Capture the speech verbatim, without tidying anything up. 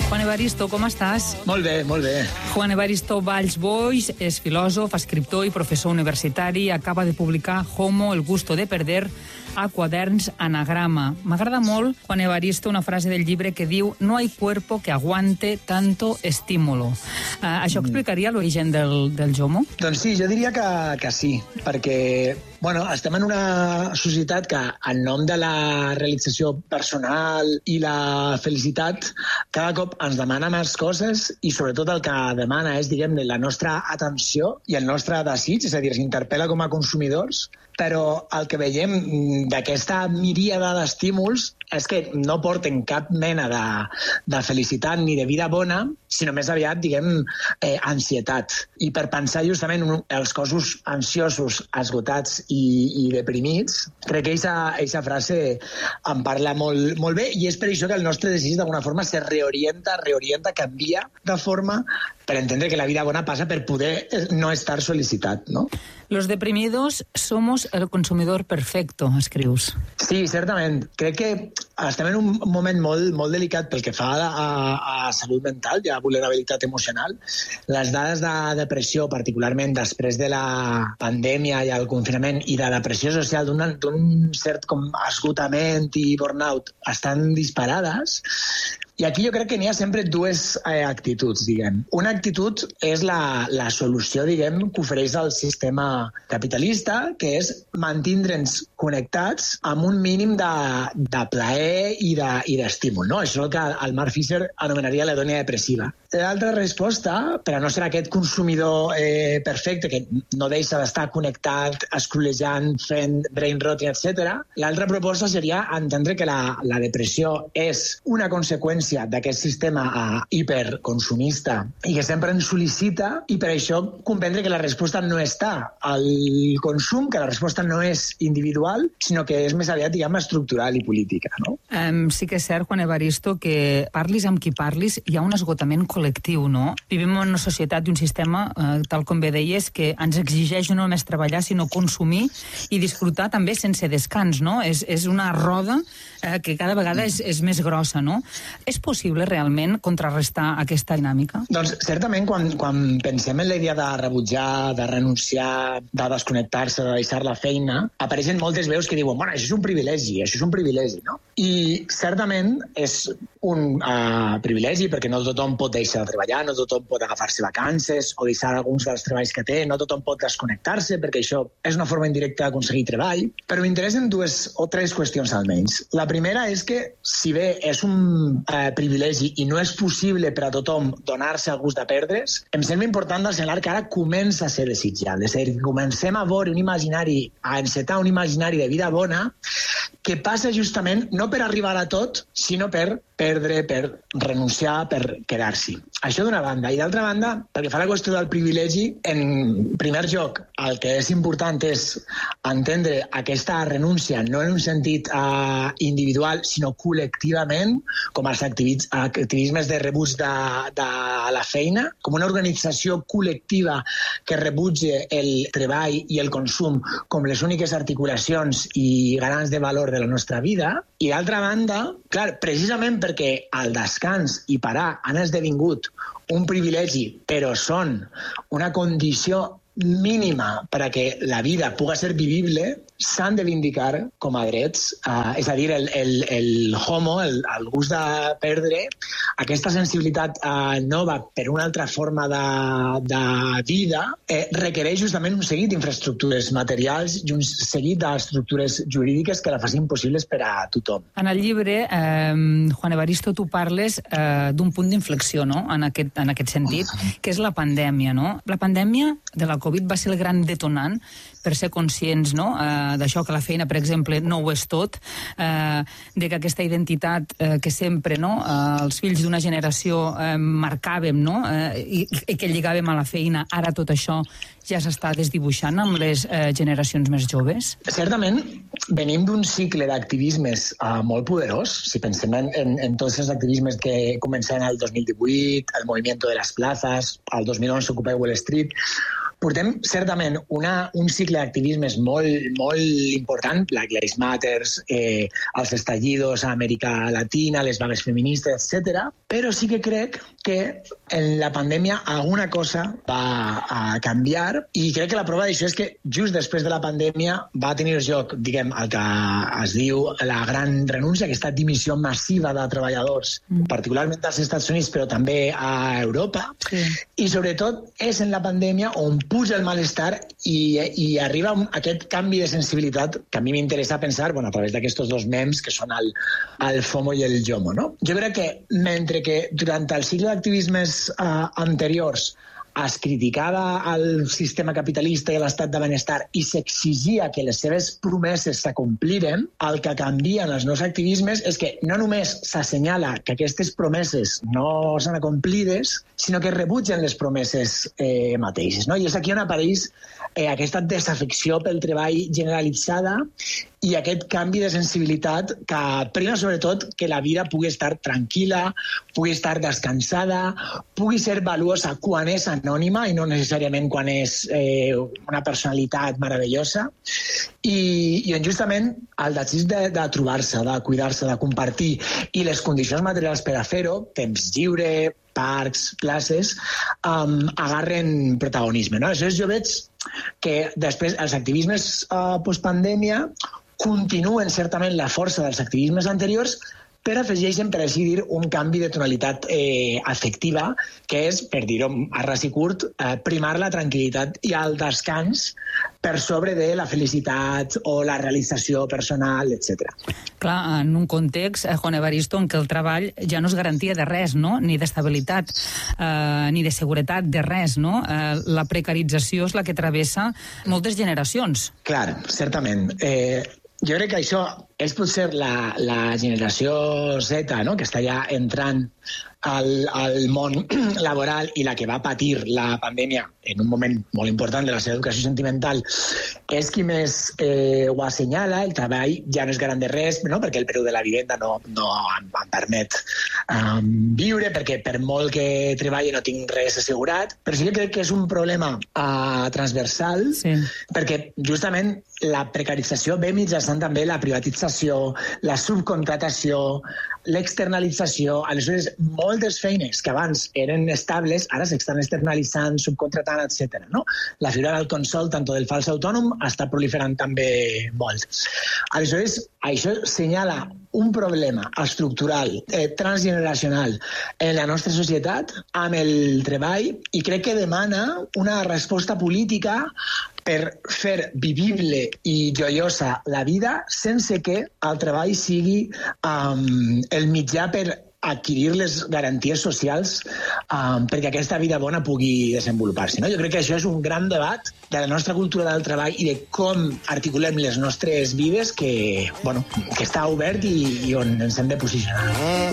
Juan Evaristo, com estàs? Molt bé, molt bé. Juan Evaristo Valls Boix és filòsof, escriptor i professor universitari. Acaba de publicar Homo, el gusto de perder, a Quaderns Anagrama. M'agrada molt, Juan Evaristo, una frase del llibre que diu «No hay cuerpo que aguante tanto estímulo». Uh, això explicaria l'origen del, del Homo? Doncs sí, jo diria que, que sí, perquè bueno, estem en una societat que, en nom de la realització personal i la felicitat, cada cop ens demana més coses i sobretot el que demana és, diguem, la nostra atenció i el nostre desig, és a dir, s'interpel·la com a consumidors, però el que veiem d'aquesta miríada d'estímuls és que no porten cap mena de, de felicitat ni de vida bona, sinó més aviat, diguem, eh, ansietat. I per pensar justament els cossos ansiosos, esgotats i, i deprimits, crec que aquesta frase em parla molt, molt bé i és per això que el nostre desig d'alguna forma se reorienta, reorienta, canvia de forma per entendre que la vida bona passa per poder no estar sol·licitat, no? Los deprimidos somos el consumidor perfecto, escrius. Sí, certament. Crec que estem en un moment molt, molt delicat pel que fa a, a salut mental i a vulnerabilitat emocional. Les dades de depressió, particularment després de la pandèmia i el confinament, i de depressió social d'un cert com esgotament i burnout, estan disparades. I aquí jo crec que n'hi ha sempre dues eh, actituds, diguem. Una actitud és la, la solució, diguem, que ofereix el sistema capitalista, que és mantindre'ns connectats amb un mínim de, de plaer i d'estímul, de, no? Això és el que el Mark Fisher anomenaria l'hedonia depressiva. L'altra resposta, per a no ser aquest consumidor eh, perfecte, que no deixa d'estar connectat, escrolejant, fent brain rotting, etcètera, l'altra proposta seria entendre que la, la depressió és una conseqüència d'aquest sistema uh, hiperconsumista i que sempre ens sol·licita, i per això comprendre que la resposta no està al consum, que la resposta no és individual, sinó que és més aviat, diguem, estructural i política, no? Um, sí que és cert, Juan Evaristo, que parlis amb qui parlis hi ha un esgotament col·lectiu, no? Vivim en una societat i un sistema, uh, tal com bé deies, que ens exigeix no només treballar, sinó consumir i disfrutar també sense descans, no? És, és una roda uh, que cada vegada és, és més grossa, no? És possible realment contrarrestar aquesta dinàmica? Doncs certament quan, quan pensem en la idea de rebutjar, de renunciar, de desconnectar-se, de deixar la feina, apareixen moltes veus que diuen, bueno, això és un privilegi, això és un privilegi, no? I certament és un uh, privilegi perquè no tothom pot deixar de treballar, no tothom pot agafar-se vacances o deixar alguns dels treballs que té, no tothom pot desconnectar-se perquè això és una forma indirecta d'aconseguir treball, però m'interessen dues o tres qüestions almenys. La primera és que, si bé és un uh, privilegi i no és possible per a tothom donar-se el gust de perdre's, em sembla important d'assenyalar que ara comença a ser desitjable. És a dir, comencem a veure un imaginari, a encetar un imaginari de vida bona que passa justament no per arribar a tot, sinó per perdre, per renunciar, per quedar-s'hi. Això d'una banda. I d'altra banda, perquè fa la qüestió del privilegi, en primer lloc, el que és important és entendre aquesta renúncia no en un sentit uh, individual, sinó col·lectivament, com els activis, activismes de rebuig de, de la feina, com una organització col·lectiva que rebutge el treball i el consum com les úniques articulacions i garants de valor de la nostra vida. I d'altra banda, clar, precisament perquè el descans i parar han esdevingut un privilegi, però són una condició mínima per a que la vida pugui ser vivible, s'han de vindicar com a drets, uh, és a dir, el, el, el homo, el, el gust de perdre, aquesta sensibilitat uh, nova per una altra forma de, de vida, eh, requereix justament un seguit d'infraestructures materials i un seguit d'estructures jurídiques que la facin possibles per a tothom. En el llibre, eh, Juan Evaristo, tu parles eh, d'un punt d'inflexió, no?, en aquest, en aquest sentit, que és la pandèmia, no? La pandèmia de la Covid va ser el gran detonant per ser conscients, no?, eh, d'això, que la feina, per exemple, no ho és tot, eh, de que aquesta identitat eh, que sempre, no?, eh, els fills d'una generació eh, marcàvem, no?, eh, i, i que lligàvem a la feina, ara tot això ja s'està desdibuixant amb les eh, generacions més joves? Certament, venim d'un cicle d'activismes uh, molt poderós. Si pensem en, en, en tots els activismes que començaven el dos mil divuit, el moviment de les plazas, el dos mil onze Occupy Wall Street, portem certament una, un cicle d'activismes molt, molt important, Black Lives Matter, eh, els estallidos a Amèrica Latina, les vagues feministes, etcètera. Però sí que crec que en la pandèmia alguna cosa va a canviar i crec que la prova d'això és que just després de la pandèmia va tenir lloc, diguem, el que es diu la gran renúncia, aquesta dimissió massiva de treballadors, mm. particularment als Estats Units, però també a Europa. Sí. I sobretot és en la pandèmia on puja el malestar i, i arriba aquest canvi de sensibilitat que a mi m'interessa pensar, bueno, a través d'aquests dos memes que són el, el FOMO i el JOMO, no? Jo crec que mentre que durant el cicle d'activismes eh, anteriors es criticava el sistema capitalista i l'estat de benestar i s'exigia que les seves promeses s'acompliren, el que canvia en els nous activismes és que no només s'assenyala que aquestes promeses no s'han acomplides, sinó que rebutgen les promeses eh, mateixes. No? I és aquí on apareix eh, aquesta desafecció pel treball generalitzada i aquest canvi de sensibilitat que prima sobretot que la vida pugui estar tranquil·la, pugui estar descansada, pugui ser valuosa quan és anònima i no necessàriament quan és eh, una personalitat meravellosa. I, i justament el desig de, de trobar-se, de cuidar-se, de compartir i les condicions materials per a fer-ho, temps lliure, parcs, classes, um, agarren protagonisme. No? Aleshores jo veig que després els activismes uh, postpandèmia continuen certament la força dels activismes anteriors, però afegeixen, per així dir, un canvi de tonalitat eh, afectiva, que és, per dir-ho a ras i curt, eh, primar la tranquil·litat i el descans per sobre de la felicitat o la realització personal, etcètera. Clar, en un context, eh, Juan Evaristo, en què el treball ja no és garantia de res, no? Ni d'estabilitat, eh, ni de seguretat, de res, no? Eh, la precarització és la que travessa moltes generacions. Clar, certament. Eh, jo crec que això és potser la, la generació Z, no?, que està ja entrant al, al món laboral i la que va patir la pandèmia en un moment molt important de la seva educació sentimental, és qui més eh, ho assenyala. El treball ja no és garant de res, no?, perquè el preu de la vivenda no, no em, em permet um, viure, perquè per molt que treballi no tinc res assegurat. Però sí que crec que és un problema uh, transversal, sí. Perquè justament la precarització ve mitjançant també la privatització, la subcontratació, l'externalització. Aleshores, moltes feines que abans eren estables, ara s'estan externalitzant, subcontratant, etcètera. No? La figura del consol, tant del fals autònom, està proliferant també molt. Aleshores, això senyala un problema estructural, eh, transgeneracional en la nostra societat amb el treball i crec que demana una resposta política per fer vivible i joiosa la vida sense que el treball sigui um, el mitjà per adquirir les garanties socials um, perquè aquesta vida bona pugui desenvolupar-se. No? Jo crec que això és un gran debat de la nostra cultura del treball i de com articulem les nostres vides que, bueno, que està obert i, i on ens hem de posicionar.